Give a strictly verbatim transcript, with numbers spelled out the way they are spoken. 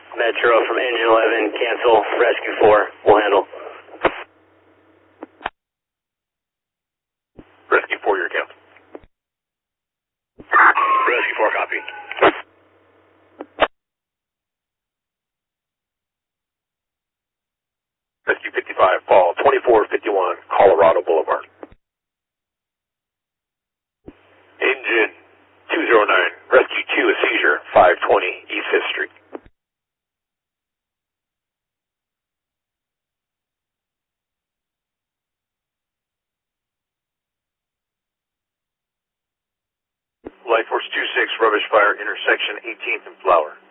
Metro from engine eleven, cancel, rescue four, we'll handle. Rescue four, your count. Rescue four, copy. Rescue fifty-five, fall twenty-four fifty-one, Colorado Boulevard. Engine two zero nine, rescue two, a seizure, five twenty East fifth Street. Light Force two six, rubbish fire, intersection eighteenth and Flower.